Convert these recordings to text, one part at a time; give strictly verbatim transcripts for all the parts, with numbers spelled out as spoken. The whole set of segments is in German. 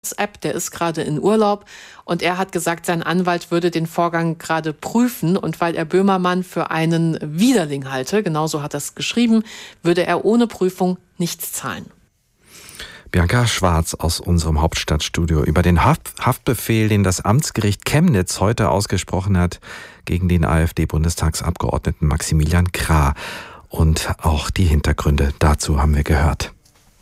WhatsApp, der ist gerade in Urlaub und er hat gesagt, sein Anwalt würde den Vorgang gerade prüfen und weil er Böhmermann für einen Widerling halte, genauso hat er es geschrieben, würde er ohne Prüfung nichts zahlen. Bianca Schwarz aus unserem Hauptstadtstudio über den Haft- Haftbefehl, den das Amtsgericht Chemnitz heute ausgesprochen hat gegen den AfD-Bundestagsabgeordneten Maximilian Krah. Und auch die Hintergründe dazu haben wir gehört.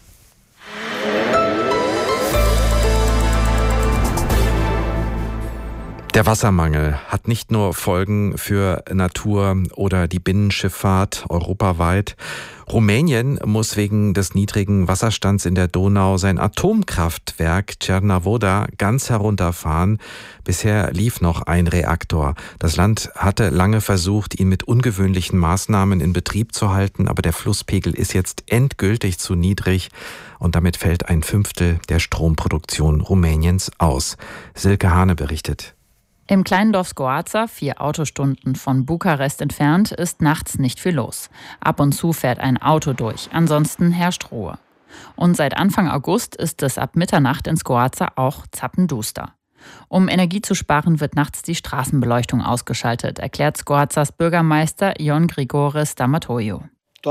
Der Wassermangel hat nicht nur Folgen für Natur oder die Binnenschifffahrt europaweit. Rumänien muss wegen des niedrigen Wasserstands in der Donau sein Atomkraftwerk Cernavodă ganz herunterfahren. Bisher lief noch ein Reaktor. Das Land hatte lange versucht, ihn mit ungewöhnlichen Maßnahmen in Betrieb zu halten, aber der Flusspegel ist jetzt endgültig zu niedrig und damit fällt ein Fünftel der Stromproduktion Rumäniens aus. Silke Hane berichtet. Im kleinen Dorf Scoața, vier Autostunden von Bukarest entfernt, ist nachts nicht viel los. Ab und zu fährt ein Auto durch, ansonsten herrscht Ruhe. Und seit Anfang August ist es ab Mitternacht in Scoața auch zappenduster. Um Energie zu sparen, wird nachts die Straßenbeleuchtung ausgeschaltet, erklärt Scoațas Bürgermeister Ion Grigore Stamatoiu.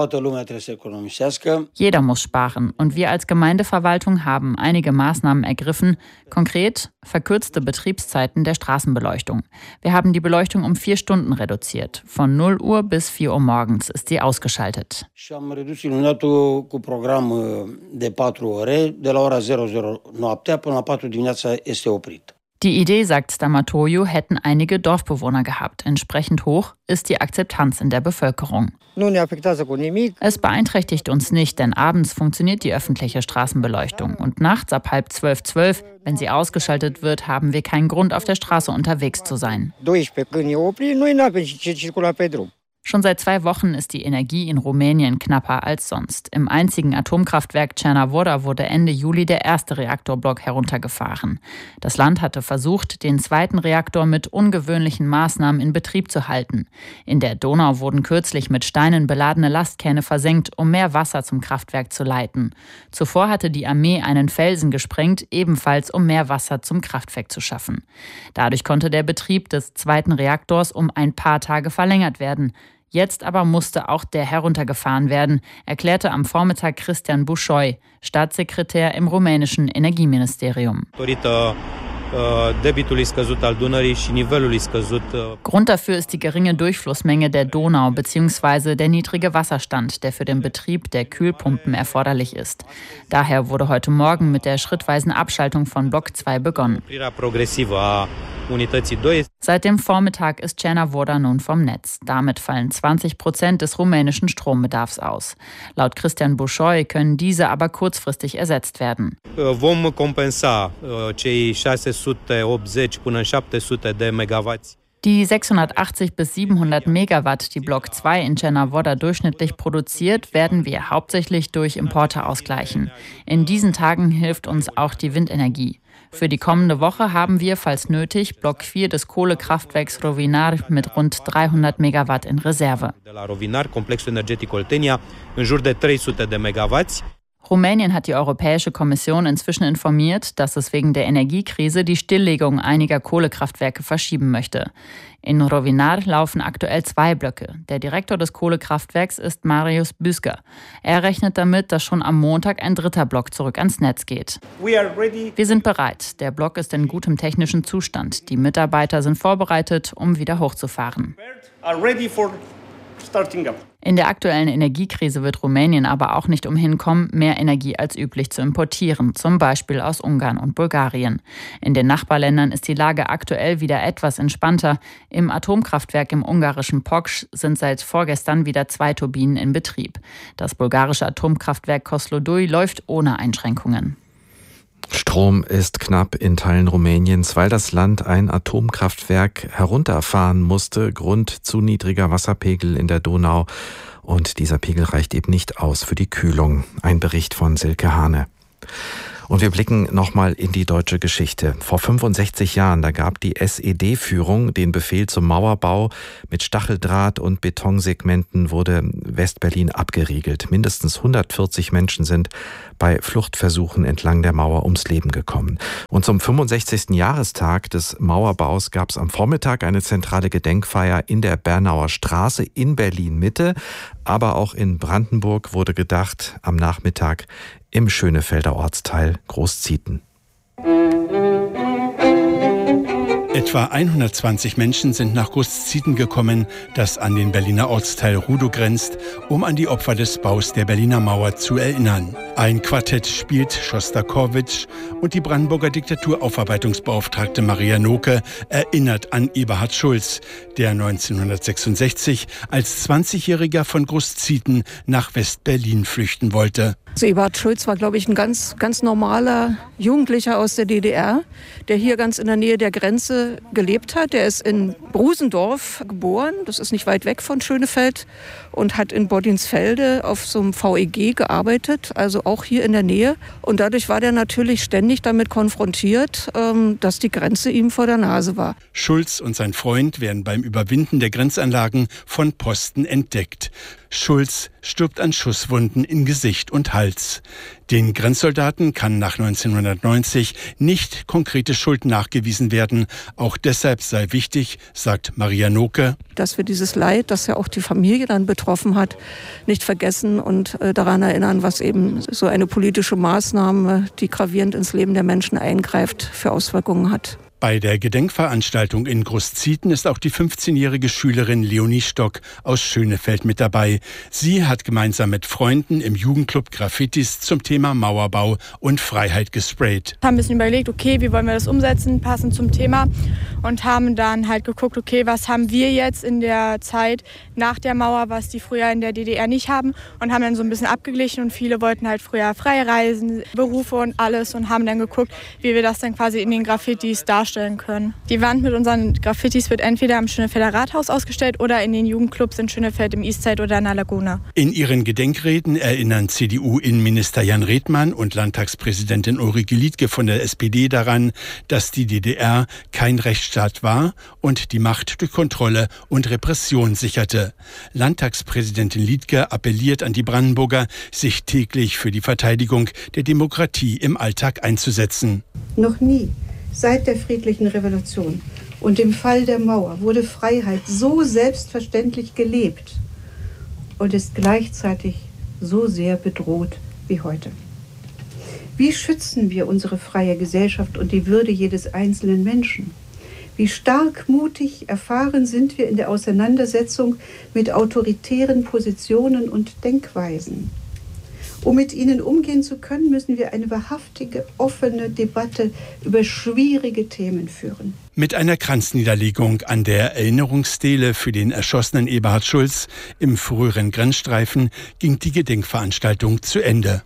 Jeder muss sparen und wir als Gemeindeverwaltung haben einige Maßnahmen ergriffen, konkret verkürzte Betriebszeiten der Straßenbeleuchtung. Wir haben die Beleuchtung um vier Stunden reduziert. Von null Uhr bis vier Uhr morgens ist sie ausgeschaltet. Die Idee, sagt Stamatoiu, hätten einige Dorfbewohner gehabt. Entsprechend hoch ist die Akzeptanz in der Bevölkerung. Es beeinträchtigt uns nicht, denn abends funktioniert die öffentliche Straßenbeleuchtung. Und nachts ab halb zwölf, zwölf, wenn sie ausgeschaltet wird, haben wir keinen Grund, auf der Straße unterwegs zu sein. Schon seit zwei Wochen ist die Energie in Rumänien knapper als sonst. Im einzigen Atomkraftwerk Cernavodă wurde Ende Juli der erste Reaktorblock heruntergefahren. Das Land hatte versucht, den zweiten Reaktor mit ungewöhnlichen Maßnahmen in Betrieb zu halten. In der Donau wurden kürzlich mit Steinen beladene Lastkähne versenkt, um mehr Wasser zum Kraftwerk zu leiten. Zuvor hatte die Armee einen Felsen gesprengt, ebenfalls um mehr Wasser zum Kraftwerk zu schaffen. Dadurch konnte der Betrieb des zweiten Reaktors um ein paar Tage verlängert werden. Jetzt aber musste auch der heruntergefahren werden, erklärte am Vormittag Cristian Bușoi, Staatssekretär im rumänischen Energieministerium. Grund dafür ist die geringe Durchflussmenge der Donau bzw. der niedrige Wasserstand, der für den Betrieb der Kühlpumpen erforderlich ist. Daher wurde heute Morgen mit der schrittweisen Abschaltung von Block zwei begonnen. Seit dem Vormittag ist Cernavodă nun vom Netz. Damit fallen zwanzig Prozent des rumänischen Strombedarfs aus. Laut Cristian Bușoi können diese aber kurzfristig ersetzt werden. Vom compensa cei sechshundertachtzig până în șapte sute de megawatts. Die sechshundertachtzig bis siebenhundert Megawatt, die Block zwei in Cernavodă durchschnittlich produziert, werden wir hauptsächlich durch Importe ausgleichen. In diesen Tagen hilft uns auch die Windenergie. Für die kommende Woche haben wir, falls nötig, Block vier des Kohlekraftwerks Rovinar mit rund dreihundert Megawatt in Reserve. Rumänien hat die Europäische Kommission inzwischen informiert, dass es wegen der Energiekrise die Stilllegung einiger Kohlekraftwerke verschieben möchte. In Rovinar laufen aktuell zwei Blöcke. Der Direktor des Kohlekraftwerks ist Marius Büsker. Er rechnet damit, dass schon am Montag ein dritter Block zurück ans Netz geht. Wir sind bereit. Der Block ist in gutem technischen Zustand. Die Mitarbeiter sind vorbereitet, um wieder hochzufahren. In der aktuellen Energiekrise wird Rumänien aber auch nicht umhin kommen, mehr Energie als üblich zu importieren, zum Beispiel aus Ungarn und Bulgarien. In den Nachbarländern ist die Lage aktuell wieder etwas entspannter. Im Atomkraftwerk im ungarischen Poksch sind seit vorgestern wieder zwei Turbinen in Betrieb. Das bulgarische Atomkraftwerk Kozloduy läuft ohne Einschränkungen. Strom ist knapp in Teilen Rumäniens, weil das Land ein Atomkraftwerk herunterfahren musste, Grund zu niedriger Wasserpegel in der Donau. Und dieser Pegel reicht eben nicht aus für die Kühlung. Ein Bericht von Silke Hane. Und wir blicken nochmal in die deutsche Geschichte. Vor fünfundsechzig Jahren, da gab die S E D-Führung den Befehl zum Mauerbau. Mit Stacheldraht und Betonsegmenten wurde Westberlin abgeriegelt. Mindestens hundertvierzig Menschen sind bei Fluchtversuchen entlang der Mauer ums Leben gekommen. Und zum fünfundsechzigsten Jahrestag des Mauerbaus gab es am Vormittag eine zentrale Gedenkfeier in der Bernauer Straße in Berlin-Mitte. Aber auch in Brandenburg wurde gedacht, am Nachmittag im Schönefelder Ortsteil Großzieten. Etwa hundertzwanzig Menschen sind nach Großzieten gekommen, das an den Berliner Ortsteil Rudow grenzt, um an die Opfer des Baus der Berliner Mauer zu erinnern. Ein Quartett spielt Schostakowitsch und die Brandenburger Diktaturaufarbeitungsbeauftragte Maria Noke erinnert an Eberhard Schulz, der neunzehnhundertsechsundsechzig als zwanzigjähriger von Großzieten nach West-Berlin flüchten wollte. Also Eberhard Schulz war, glaube ich, ein ganz, ganz normaler Jugendlicher aus der D D R, der hier ganz in der Nähe der Grenze gelebt hat. Der ist in Brusendorf geboren, das ist nicht weit weg von Schönefeld, und hat in Boddinsfelde auf so einem V E G gearbeitet, also auch hier in der Nähe. Und dadurch war der natürlich ständig damit konfrontiert, dass die Grenze ihm vor der Nase war. Schulz und sein Freund werden beim Überwinden der Grenzanlagen von Posten entdeckt. Schulz stirbt an Schusswunden in Gesicht und Hals. Den Grenzsoldaten kann nach neunzehnhundertneunzig nicht konkrete Schuld nachgewiesen werden. Auch deshalb sei wichtig, sagt Maria Noke, dass wir dieses Leid, das ja auch die Familie dann betroffen hat, nicht vergessen und äh, daran erinnern, was eben so eine politische Maßnahme, die gravierend ins Leben der Menschen eingreift, für Auswirkungen hat. Bei der Gedenkveranstaltung in Großzieten ist auch die fünfzehnjährige Schülerin Leonie Stock aus Schönefeld mit dabei. Sie hat gemeinsam mit Freunden im Jugendclub Graffitis zum Thema Mauerbau und Freiheit gesprayt. Wir haben ein bisschen überlegt, okay, wie wollen wir das umsetzen, passend zum Thema, und haben dann halt geguckt, okay, was haben wir jetzt in der Zeit nach der Mauer, was die früher in der D D R nicht haben, und haben dann so ein bisschen abgeglichen, und viele wollten halt früher frei reisen, Berufe und alles, und haben dann geguckt, wie wir das dann quasi in den Graffitis darstellen können. Die Wand mit unseren Graffitis wird entweder am Schönefelder Rathaus ausgestellt oder in den Jugendclubs in Schönefeld im Eastside oder in der Laguna. In ihren Gedenkreden erinnern C D U-Innenminister Jan Redmann und Landtagspräsidentin Ulrike Liedtke von der S P D daran, dass die D D R kein Rechtsstaat war und die Macht durch Kontrolle und Repression sicherte. Landtagspräsidentin Liedtke appelliert an die Brandenburger, sich täglich für die Verteidigung der Demokratie im Alltag einzusetzen. Noch nie seit der friedlichen Revolution und dem Fall der Mauer wurde Freiheit so selbstverständlich gelebt und ist gleichzeitig so sehr bedroht wie heute. Wie schützen wir unsere freie Gesellschaft und die Würde jedes einzelnen Menschen? Wie stark, mutig, erfahren sind wir in der Auseinandersetzung mit autoritären Positionen und Denkweisen? Um mit ihnen umgehen zu können, müssen wir eine wahrhaftige, offene Debatte über schwierige Themen führen. Mit einer Kranzniederlegung an der Erinnerungsstele für den erschossenen Eberhard Schulz im früheren Grenzstreifen ging die Gedenkveranstaltung zu Ende.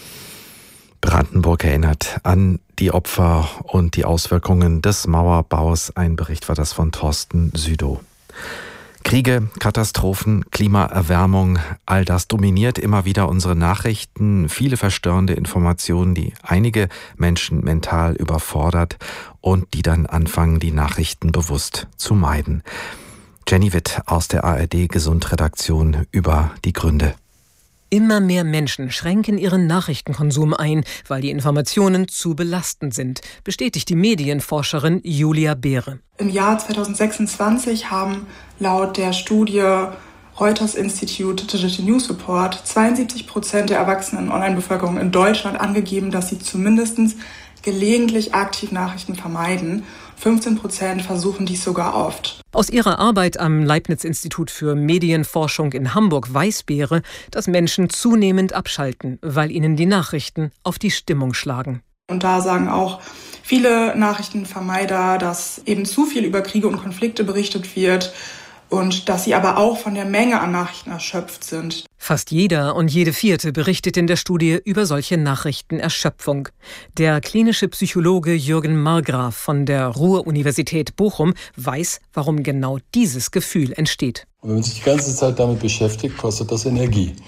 Brandenburg erinnert an die Opfer und die Auswirkungen des Mauerbaus. Ein Bericht war das von Thorsten Südow. Kriege, Katastrophen, Klimaerwärmung, all das dominiert immer wieder unsere Nachrichten. Viele verstörende Informationen, die einige Menschen mental überfordert und die dann anfangen, die Nachrichten bewusst zu meiden. Jenny Witt aus der A R D-Gesundredaktion über die Gründe. Immer mehr Menschen schränken ihren Nachrichtenkonsum ein, weil die Informationen zu belastend sind, bestätigt die Medienforscherin Julia Beere. Im Jahr zweitausendsechsundzwanzig haben laut der Studie Reuters Institute Digital News Report zweiundsiebzig Prozent der erwachsenen Online-Bevölkerung in Deutschland angegeben, dass sie zumindest gelegentlich aktiv Nachrichten vermeiden. fünfzehn Prozent versuchen dies sogar oft. Aus ihrer Arbeit am Leibniz-Institut für Medienforschung in Hamburg weiß Beere, dass Menschen zunehmend abschalten, weil ihnen die Nachrichten auf die Stimmung schlagen. Und da sagen auch viele Nachrichtenvermeider, dass eben zu viel über Kriege und Konflikte berichtet wird und dass sie aber auch von der Menge an Nachrichten erschöpft sind. Fast jeder und jede Vierte berichtet in der Studie über solche Nachrichtenerschöpfung. Der klinische Psychologe Jürgen Margraf von der Ruhr-Universität Bochum weiß, warum genau dieses Gefühl entsteht. Und wenn man sich die ganze Zeit damit beschäftigt, kostet das Energie.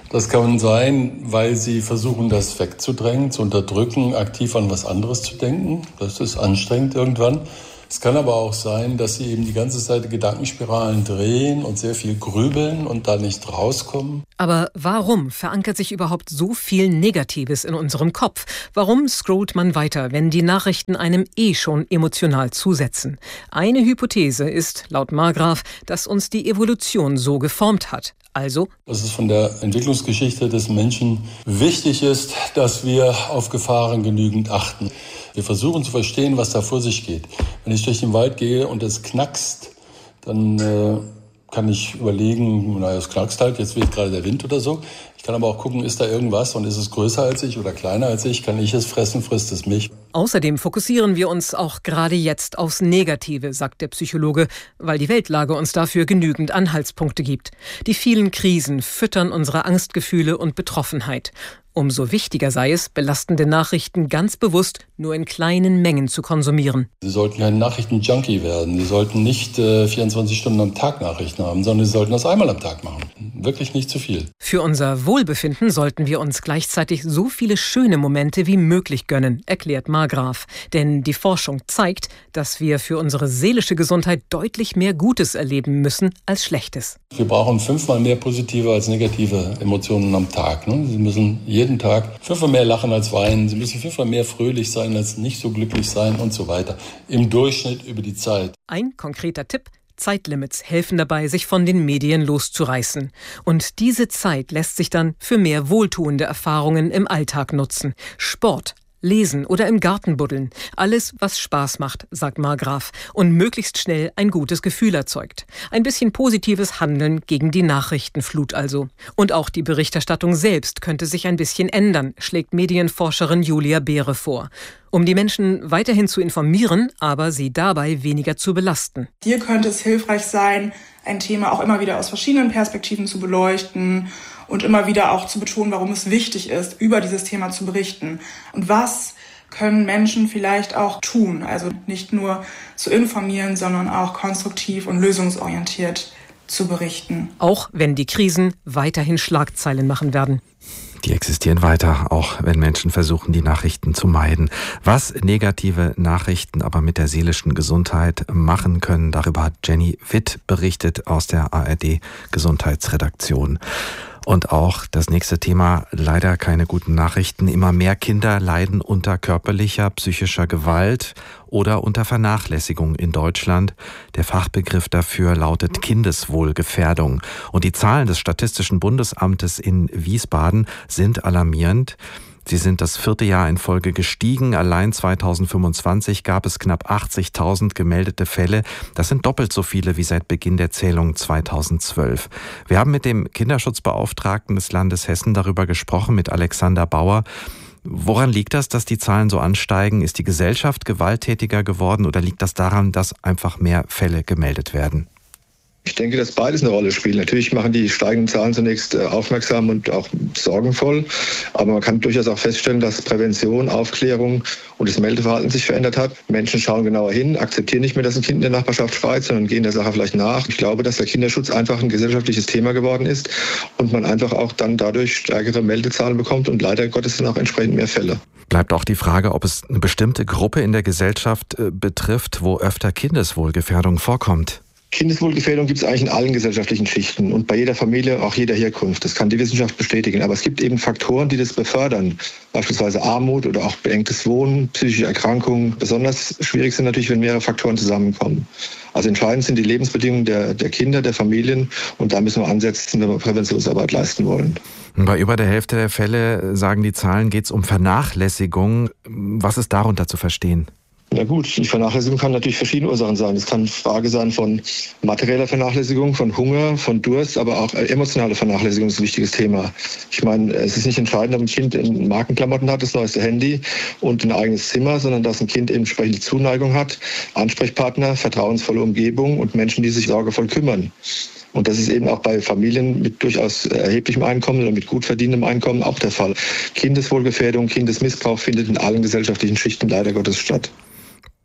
Das kann sein, weil sie versuchen, das wegzudrängen, zu unterdrücken, aktiv an was anderes zu denken. Das ist anstrengend irgendwann. Es kann aber auch sein, dass sie eben die ganze Zeit Gedankenspiralen drehen und sehr viel grübeln und da nicht rauskommen. Aber warum verankert sich überhaupt so viel Negatives in unserem Kopf? Warum scrollt man weiter, wenn die Nachrichten einem eh schon emotional zusetzen? Eine Hypothese ist, laut Margraf, dass uns die Evolution so geformt hat. Also, dass es von der Entwicklungsgeschichte des Menschen wichtig ist, dass wir auf Gefahren genügend achten. Wir versuchen zu verstehen, was da vor sich geht. Wenn ich durch den Wald gehe und es knackst, dann äh, kann ich überlegen, naja, es knackst halt, jetzt weht gerade der Wind oder so. Ich kann aber auch gucken, ist da irgendwas und ist es größer als ich oder kleiner als ich? Kann ich es fressen, frisst es mich? Außerdem fokussieren wir uns auch gerade jetzt aufs Negative, sagt der Psychologe, weil die Weltlage uns dafür genügend Anhaltspunkte gibt. Die vielen Krisen füttern unsere Angstgefühle und Betroffenheit. Umso wichtiger sei es, belastende Nachrichten ganz bewusst nur in kleinen Mengen zu konsumieren. Sie sollten kein Nachrichten-Junkie werden. Sie sollten nicht äh, vierundzwanzig Stunden am Tag Nachrichten haben, sondern Sie sollten das einmal am Tag machen. Wirklich nicht zu viel. Für unser Wohlbefinden sollten wir uns gleichzeitig so viele schöne Momente wie möglich gönnen, erklärt Margraf. Denn die Forschung zeigt, dass wir für unsere seelische Gesundheit deutlich mehr Gutes erleben müssen als Schlechtes. Wir brauchen fünfmal mehr positive als negative Emotionen am Tag. Ne? Sie müssen jeden Tag fünfmal mehr lachen als weinen. Sie müssen fünfmal mehr fröhlich sein als nicht so glücklich sein und so weiter. Im Durchschnitt über die Zeit. Ein konkreter Tipp: Zeitlimits helfen dabei, sich von den Medien loszureißen. Und diese Zeit lässt sich dann für mehr wohltuende Erfahrungen im Alltag nutzen. Sport, Lesen oder im Garten buddeln. Alles, was Spaß macht, sagt Margraf, und möglichst schnell ein gutes Gefühl erzeugt. Ein bisschen positives Handeln gegen die Nachrichtenflut also. Und auch die Berichterstattung selbst könnte sich ein bisschen ändern, schlägt Medienforscherin Julia Beere vor. Um die Menschen weiterhin zu informieren, aber sie dabei weniger zu belasten. Hier könnte es hilfreich sein, ein Thema auch immer wieder aus verschiedenen Perspektiven zu beleuchten und immer wieder auch zu betonen, warum es wichtig ist, über dieses Thema zu berichten. Und was können Menschen vielleicht auch tun? Also nicht nur zu informieren, sondern auch konstruktiv und lösungsorientiert zu berichten. Auch wenn die Krisen weiterhin Schlagzeilen machen werden. Die existieren weiter, auch wenn Menschen versuchen, die Nachrichten zu meiden. Was negative Nachrichten aber mit der seelischen Gesundheit machen können, darüber hat Jenny Witt berichtet aus der A R D-Gesundheitsredaktion. Und auch das nächste Thema, leider keine guten Nachrichten. Immer mehr Kinder leiden unter körperlicher, psychischer Gewalt oder unter Vernachlässigung in Deutschland. Der Fachbegriff dafür lautet Kindeswohlgefährdung. Und die Zahlen des Statistischen Bundesamtes in Wiesbaden sind alarmierend. Sie sind das vierte Jahr in Folge gestiegen. Allein zweitausendfünfundzwanzig gab es knapp achtzigtausend gemeldete Fälle. Das sind doppelt so viele wie seit Beginn der Zählung zweitausendzwölf. Wir haben mit dem Kinderschutzbeauftragten des Landes Hessen darüber gesprochen, mit Alexander Bauer. Woran liegt das, dass die Zahlen so ansteigen? Ist die Gesellschaft gewalttätiger geworden oder liegt das daran, dass einfach mehr Fälle gemeldet werden? Ich denke, dass beides eine Rolle spielt. Natürlich machen die steigenden Zahlen zunächst aufmerksam und auch sorgenvoll. Aber man kann durchaus auch feststellen, dass Prävention, Aufklärung und das Meldeverhalten sich verändert hat. Menschen schauen genauer hin, akzeptieren nicht mehr, dass ein Kind in der Nachbarschaft schreit, sondern gehen der Sache vielleicht nach. Ich glaube, dass der Kinderschutz einfach ein gesellschaftliches Thema geworden ist und man einfach auch dann dadurch stärkere Meldezahlen bekommt und leider Gottes dann auch entsprechend mehr Fälle. Bleibt auch die Frage, ob es eine bestimmte Gruppe in der Gesellschaft betrifft, wo öfter Kindeswohlgefährdung vorkommt. Kindeswohlgefährdung gibt es eigentlich in allen gesellschaftlichen Schichten und bei jeder Familie, auch jeder Herkunft. Das kann die Wissenschaft bestätigen. Aber es gibt eben Faktoren, die das befördern. Beispielsweise Armut oder auch beengtes Wohnen, psychische Erkrankungen. Besonders schwierig sind natürlich, wenn mehrere Faktoren zusammenkommen. Also entscheidend sind die Lebensbedingungen der, der Kinder, der Familien. Und da müssen wir ansetzen, wenn wir Präventionsarbeit leisten wollen. Bei über der Hälfte der Fälle, sagen die Zahlen, geht es um Vernachlässigung. Was ist darunter zu verstehen? Na gut, die Vernachlässigung kann natürlich verschiedene Ursachen sein. Es kann Frage sein von materieller Vernachlässigung, von Hunger, von Durst, aber auch emotionale Vernachlässigung ist ein wichtiges Thema. Ich meine, es ist nicht entscheidend, ob ein Kind Markenklamotten hat, das neueste Handy und ein eigenes Zimmer, sondern dass ein Kind eben entsprechende Zuneigung hat, Ansprechpartner, vertrauensvolle Umgebung und Menschen, die sich sorgevoll kümmern. Und das ist eben auch bei Familien mit durchaus erheblichem Einkommen oder mit gut verdienendem Einkommen auch der Fall. Kindeswohlgefährdung, Kindesmissbrauch findet in allen gesellschaftlichen Schichten leider Gottes statt.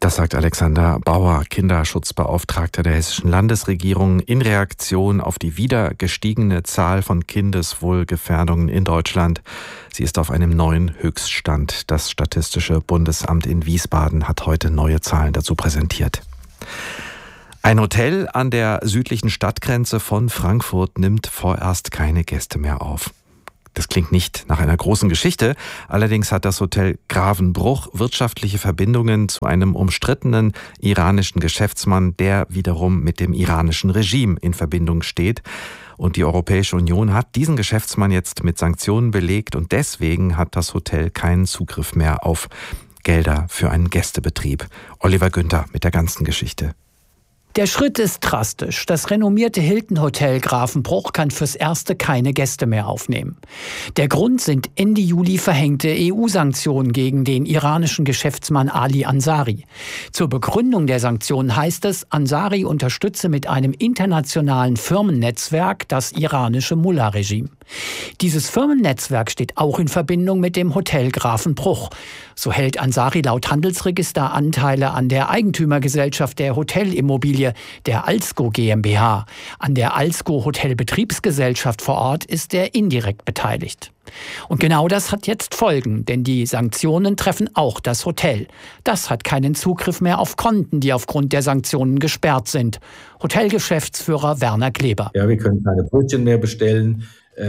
Das sagt Alexander Bauer, Kinderschutzbeauftragter der hessischen Landesregierung, in Reaktion auf die wieder gestiegene Zahl von Kindeswohlgefährdungen in Deutschland. Sie ist auf einem neuen Höchststand. Das Statistische Bundesamt in Wiesbaden hat heute neue Zahlen dazu präsentiert. Ein Hotel an der südlichen Stadtgrenze von Frankfurt nimmt vorerst keine Gäste mehr auf. Das klingt nicht nach einer großen Geschichte. Allerdings hat das Hotel Gravenbruch wirtschaftliche Verbindungen zu einem umstrittenen iranischen Geschäftsmann, der wiederum mit dem iranischen Regime in Verbindung steht. Und die Europäische Union hat diesen Geschäftsmann jetzt mit Sanktionen belegt und deswegen hat das Hotel keinen Zugriff mehr auf Gelder für einen Gästebetrieb. Oliver Günther mit der ganzen Geschichte. Der Schritt ist drastisch. Das renommierte Hilton-Hotel Gravenbruch kann fürs Erste keine Gäste mehr aufnehmen. Der Grund sind Ende Juli verhängte E U-Sanktionen gegen den iranischen Geschäftsmann Ali Ansari. Zur Begründung der Sanktionen heißt es, Ansari unterstütze mit einem internationalen Firmennetzwerk das iranische Mullah-Regime. Dieses Firmennetzwerk steht auch in Verbindung mit dem Hotel Gravenbruch. So hält Ansari laut Handelsregister Anteile an der Eigentümergesellschaft der Hotelimmobilie, der Alsco GmbH. An der Alsco Hotelbetriebsgesellschaft vor Ort ist er indirekt beteiligt. Und genau das hat jetzt Folgen, denn die Sanktionen treffen auch das Hotel. Das hat keinen Zugriff mehr auf Konten, die aufgrund der Sanktionen gesperrt sind. Hotelgeschäftsführer Werner Kleber. Ja, wir können keine Brötchen mehr bestellen.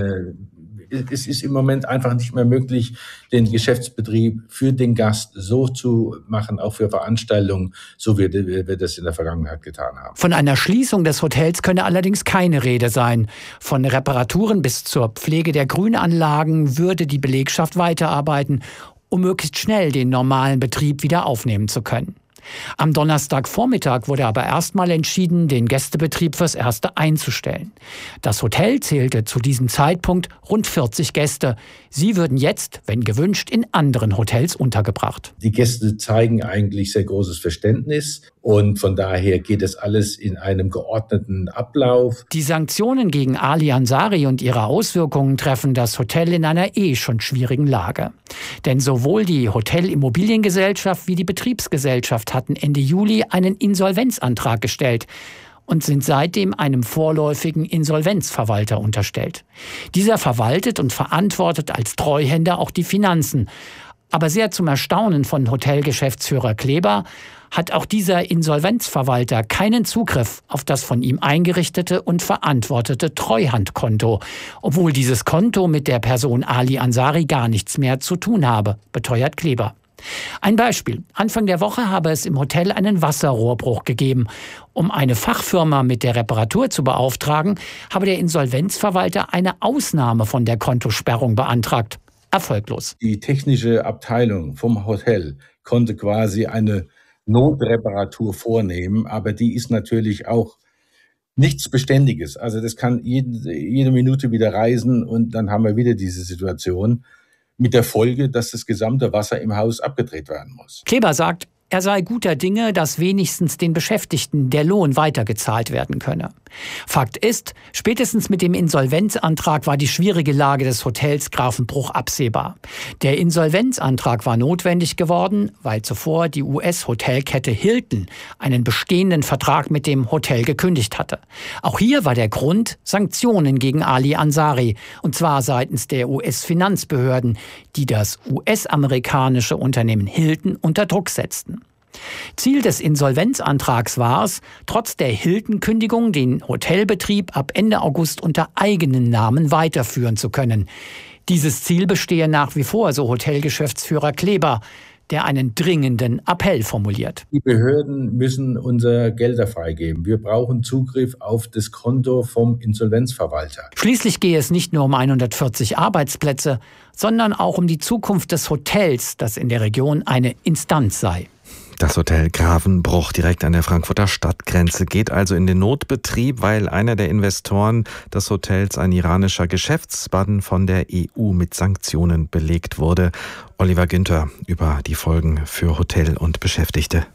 Es ist im Moment einfach nicht mehr möglich, den Geschäftsbetrieb für den Gast so zu machen, auch für Veranstaltungen, so wie wir das in der Vergangenheit getan haben. Von einer Schließung des Hotels könne allerdings keine Rede sein. Von Reparaturen bis zur Pflege der Grünanlagen würde die Belegschaft weiterarbeiten, um möglichst schnell den normalen Betrieb wieder aufnehmen zu können. Am Donnerstagvormittag wurde aber erstmal entschieden, den Gästebetrieb fürs Erste einzustellen. Das Hotel zählte zu diesem Zeitpunkt rund vierzig Gäste. Sie würden jetzt, wenn gewünscht, in anderen Hotels untergebracht. Die Gäste zeigen eigentlich sehr großes Verständnis und von daher geht es alles in einem geordneten Ablauf. Die Sanktionen gegen Ali Ansari und ihre Auswirkungen treffen das Hotel in einer eh schon schwierigen Lage. Denn sowohl die Hotelimmobiliengesellschaft wie die Betriebsgesellschaft hatten Ende Juli einen Insolvenzantrag gestellt und sind seitdem einem vorläufigen Insolvenzverwalter unterstellt. Dieser verwaltet und verantwortet als Treuhänder auch die Finanzen. Aber sehr zum Erstaunen von Hotelgeschäftsführer Kleber hat auch dieser Insolvenzverwalter keinen Zugriff auf das von ihm eingerichtete und verantwortete Treuhandkonto, obwohl dieses Konto mit der Person Ali Ansari gar nichts mehr zu tun habe, beteuert Kleber. Ein Beispiel. Anfang der Woche habe es im Hotel einen Wasserrohrbruch gegeben. Um eine Fachfirma mit der Reparatur zu beauftragen, habe der Insolvenzverwalter eine Ausnahme von der Kontosperrung beantragt. Erfolglos. Die technische Abteilung vom Hotel konnte quasi eine Notreparatur vornehmen, aber die ist natürlich auch nichts Beständiges. Also das kann jede, jede Minute wieder reisen und dann haben wir wieder diese Situation. Mit der Folge, dass das gesamte Wasser im Haus abgedreht werden muss. Kleber sagt, er sei guter Dinge, dass wenigstens den Beschäftigten der Lohn weitergezahlt werden könne. Fakt ist, spätestens mit dem Insolvenzantrag war die schwierige Lage des Hotels Gravenbruch absehbar. Der Insolvenzantrag war notwendig geworden, weil zuvor die U S-Hotelkette Hilton einen bestehenden Vertrag mit dem Hotel gekündigt hatte. Auch hier war der Grund Sanktionen gegen Ali Ansari, und zwar seitens der U S-Finanzbehörden, die das U S-amerikanische Unternehmen Hilton unter Druck setzten. Ziel des Insolvenzantrags war es, trotz der Hilton-Kündigung den Hotelbetrieb ab Ende August unter eigenen Namen weiterführen zu können. Dieses Ziel bestehe nach wie vor, so Hotelgeschäftsführer Kleber, der einen dringenden Appell formuliert. Die Behörden müssen unsere Gelder freigeben. Wir brauchen Zugriff auf das Konto vom Insolvenzverwalter. Schließlich gehe es nicht nur um hundertvierzig Arbeitsplätze, sondern auch um die Zukunft des Hotels, das in der Region eine Instanz sei. Das Hotel Gravenbruch direkt an der Frankfurter Stadtgrenze geht also in den Notbetrieb, weil einer der Investoren des Hotels, ein iranischer Geschäftsmann, von der E U mit Sanktionen belegt wurde. Oliver Günther über die Folgen für Hotel und Beschäftigte.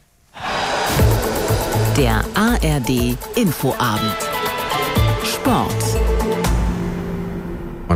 Der A R D Infoabend. Sport. Und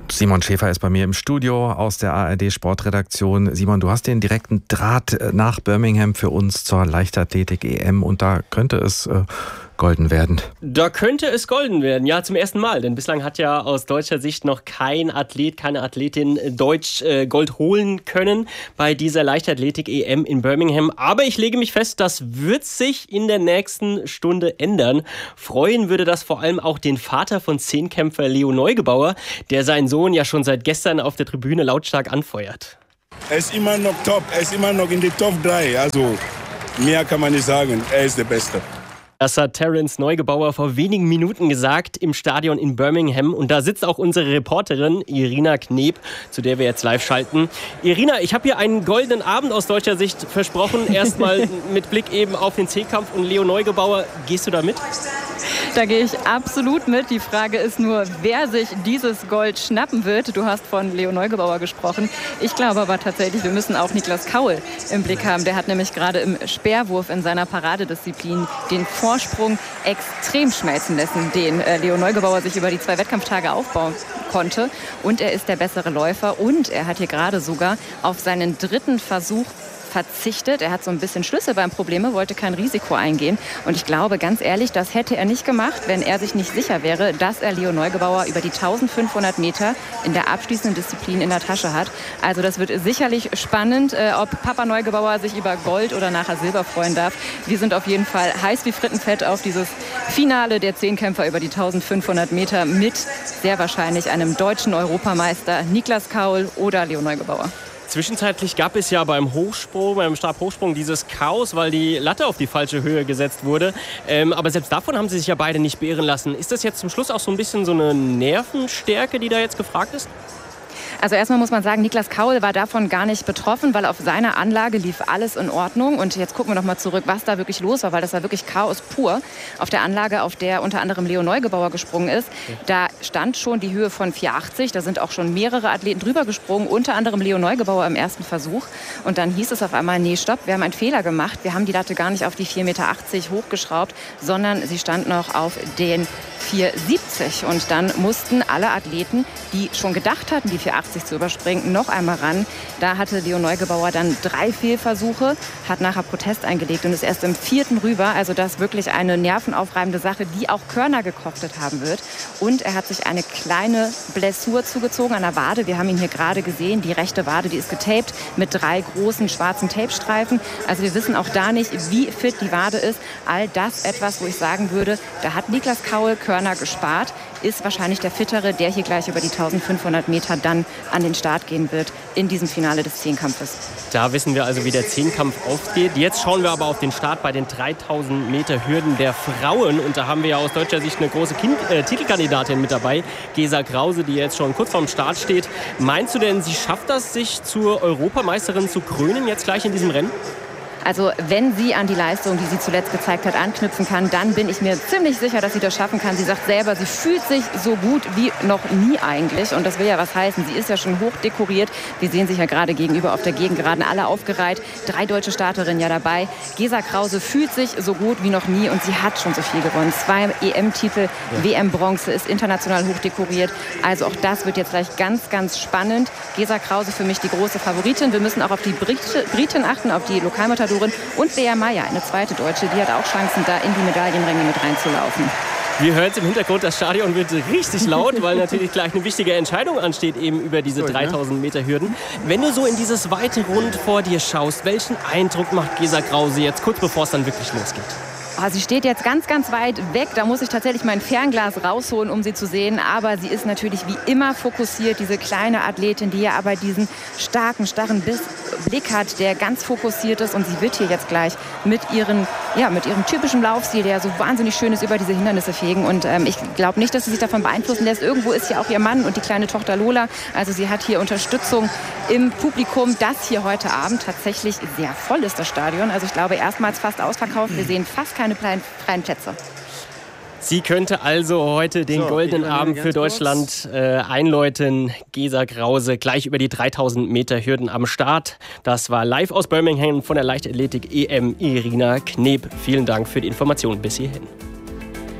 Simon Schäfer ist bei mir im Studio aus der A R D Sportredaktion. Simon, du hast den direkten Draht nach Birmingham für uns zur Leichtathletik-E M und da könnte es äh, golden werden. Da könnte es golden werden, ja, zum ersten Mal. Denn bislang hat ja aus deutscher Sicht noch kein Athlet, keine Athletin Deutsch äh, Gold holen können bei dieser Leichtathletik-E M in Birmingham. Aber ich lege mich fest, das wird sich in der nächsten Stunde ändern. Freuen würde das vor allem auch den Vater von Zehnkämpfer Leo Neugebauer, der seinen Sohn ja schon seit gestern auf der Tribüne lautstark anfeuert. Er ist immer noch top, er ist immer noch in die Top drei. Also mehr kann man nicht sagen, er ist der Beste. Das hat Terence Neugebauer vor wenigen Minuten gesagt im Stadion in Birmingham. Und da sitzt auch unsere Reporterin Irina Kneb, zu der wir jetzt live schalten. Irina, ich habe hier einen goldenen Abend aus deutscher Sicht versprochen. Erstmal mit Blick eben auf den Zehnkampf und Leo Neugebauer. Gehst du da mit? Da gehe ich absolut mit. Die Frage ist nur, wer sich dieses Gold schnappen wird. Du hast von Leo Neugebauer gesprochen. Ich glaube aber tatsächlich, wir müssen auch Niklas Kaul im Blick haben. Der hat nämlich gerade im Speerwurf in seiner Paradedisziplin den Vorsprung extrem schmelzen lassen, den äh, Leo Neugebauer sich über die zwei Wettkampftage aufbauen konnte. Und er ist der bessere Läufer und er hat hier gerade sogar auf seinen dritten Versuch verzichtet. Er hat so ein bisschen Schlüsselbeinprobleme, wollte kein Risiko eingehen. Und ich glaube, ganz ehrlich, das hätte er nicht gemacht, wenn er sich nicht sicher wäre, dass er Leo Neugebauer über die eintausendfünfhundert Meter in der abschließenden Disziplin in der Tasche hat. Also das wird sicherlich spannend, äh, ob Papa Neugebauer sich über Gold oder nachher Silber freuen darf. Wir sind auf jeden Fall heiß wie Frittenfett auf dieses Finale der Zehnkämpfer über die eintausendfünfhundert Meter mit sehr wahrscheinlich einem deutschen Europameister Niklas Kaul oder Leo Neugebauer. Zwischenzeitlich gab es ja beim Hochsprung, beim Stabhochsprung dieses Chaos, weil die Latte auf die falsche Höhe gesetzt wurde. Ähm, aber selbst davon haben sie sich ja beide nicht beirren lassen. Ist das jetzt zum Schluss auch so ein bisschen so eine Nervenstärke, die da jetzt gefragt ist? Also erstmal muss man sagen, Niklas Kaul war davon gar nicht betroffen, weil auf seiner Anlage lief alles in Ordnung. Und jetzt gucken wir noch mal zurück, was da wirklich los war, weil das war wirklich Chaos pur. Auf der Anlage, auf der unter anderem Leo Neugebauer gesprungen ist, da stand schon die Höhe von vier achtzig. Da sind auch schon mehrere Athleten drüber gesprungen, unter anderem Leo Neugebauer im ersten Versuch. Und dann hieß es auf einmal, nee, stopp, wir haben einen Fehler gemacht. Wir haben die Latte gar nicht auf die vier Meter achtzig hochgeschraubt, sondern sie stand noch auf den vier siebzig. Und dann mussten alle Athleten, die schon gedacht hatten, die vier achtzig zu überspringen, noch einmal ran. Da hatte Leo Neugebauer dann drei Fehlversuche, hat nachher Protest eingelegt und ist erst im vierten rüber. Also das ist wirklich eine nervenaufreibende Sache, die auch Körner gekostet haben wird. Und er hat sich eine kleine Blessur zugezogen an der Wade. Wir haben ihn hier gerade gesehen. Die rechte Wade, die ist getaped mit drei großen schwarzen Tapestreifen. Also wir wissen auch da nicht, wie fit die Wade ist. All das etwas, wo ich sagen würde, da hat Niklas Kaul Körner gespart, ist wahrscheinlich der Fittere, der hier gleich über die eintausendfünfhundert Meter dann an den Start gehen wird in diesem Finale des Zehnkampfes. Da wissen wir also, wie der Zehnkampf aufgeht. Jetzt schauen wir aber auf den Start bei den dreitausend Meter Hürden der Frauen. Und da haben wir ja aus deutscher Sicht eine große kind äh, Titelkandidatin mit dabei, Gesa Krause, die jetzt schon kurz vorm Start steht. Meinst du denn, sie schafft das, sich zur Europameisterin zu krönen, jetzt gleich in diesem Rennen? Also wenn sie an die Leistung, die sie zuletzt gezeigt hat, anknüpfen kann, dann bin ich mir ziemlich sicher, dass sie das schaffen kann. Sie sagt selber, sie fühlt sich so gut wie noch nie eigentlich. Und das will ja was heißen. Sie ist ja schon hoch dekoriert. Wir sehen sich ja gerade gegenüber auf der Gegengeraden alle aufgereiht. Drei deutsche Starterinnen ja dabei. Gesa Krause fühlt sich so gut wie noch nie und sie hat schon so viel gewonnen. Zwei E M-Titel, ja. W M-Bronze, ist international hoch dekoriert. Also auch das wird jetzt gleich ganz, ganz spannend. Gesa Krause für mich die große Favoritin. Wir müssen auch auf die Brit Briten achten, auf die Lokalmatadorin. Und Bea Meyer, eine zweite Deutsche, die hat auch Chancen, da in die Medaillenränge mit reinzulaufen. Wir hören es im Hintergrund, das Stadion wird richtig laut, weil natürlich gleich eine wichtige Entscheidung ansteht, eben über diese dreitausend Meter Hürden. Wenn du so in dieses weite Rund vor dir schaust, welchen Eindruck macht Gesa Krause jetzt, kurz bevor es dann wirklich losgeht? Oh, sie steht jetzt ganz, ganz weit weg. Da muss ich tatsächlich mein Fernglas rausholen, um sie zu sehen. Aber sie ist natürlich wie immer fokussiert, diese kleine Athletin, die ja aber diesen starken, starren Blick hat, der ganz fokussiert ist. Und sie wird hier jetzt gleich mit, ihren, ja, mit ihrem typischen Laufstil, der so wahnsinnig schön ist, über diese Hindernisse fegen. Und ähm, ich glaube nicht, dass sie sich davon beeinflussen lässt. Irgendwo ist ja auch ihr Mann und die kleine Tochter Lola. Also sie hat hier Unterstützung im Publikum, das hier heute Abend tatsächlich sehr voll ist, das Stadion. Also ich glaube, erstmals fast ausverkauft. Wir sehen fast keine keine freien Plätze. Sie könnte also heute den so, goldenen Abend für Deutschland äh, einläuten. Gesa Krause gleich über die dreitausend Meter Hürden am Start. Das war live aus Birmingham von der Leichtathletik-E M Irina Kneb. Vielen Dank für die Informationen bis hierhin.